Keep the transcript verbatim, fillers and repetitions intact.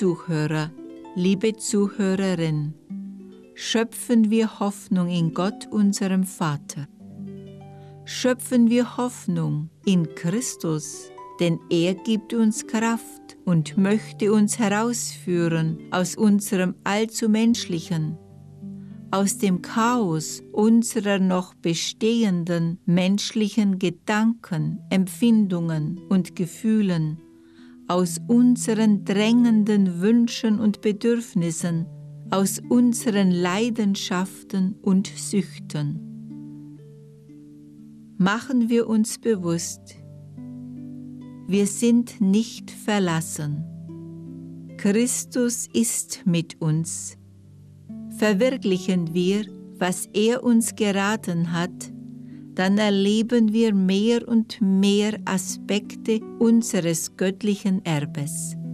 Zuhörer, liebe Zuhörerin, schöpfen wir Hoffnung in Gott, unserem Vater. Schöpfen wir Hoffnung in Christus, denn er gibt uns Kraft und möchte uns herausführen aus unserem allzu menschlichen, aus dem Chaos unserer noch bestehenden menschlichen Gedanken, Empfindungen und Gefühlen, aus unseren drängenden Wünschen und Bedürfnissen, aus unseren Leidenschaften und Süchten. Machen wir uns bewusst, wir sind nicht verlassen. Christus ist mit uns. Verwirklichen wir, was er uns geraten hat, dann erleben wir mehr und mehr Aspekte unseres göttlichen Erbes.